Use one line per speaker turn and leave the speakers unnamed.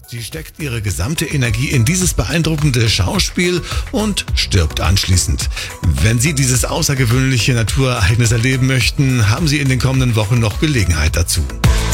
Sie steckt ihre gesamte Energie in dieses beeindruckende Schauspiel und stirbt anschließend. Wenn Sie dieses außergewöhnliche Naturereignis erleben möchten, haben Sie in den kommenden Wochen noch Gelegenheit dazu.